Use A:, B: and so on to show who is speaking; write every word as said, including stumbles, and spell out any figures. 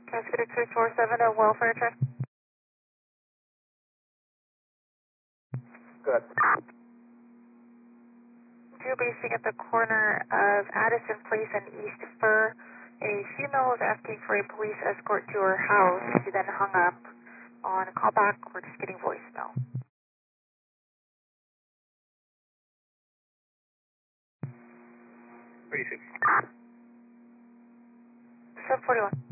A: Cascade three four seven, a welfare check.
B: Good.
A: Two basing at the corner of Addison Place and East Fur. A female was asking for a police escort to her house. She then hung up. On a callback, we're just getting voicemail.
B: thirty-six.
A: seven forty-one.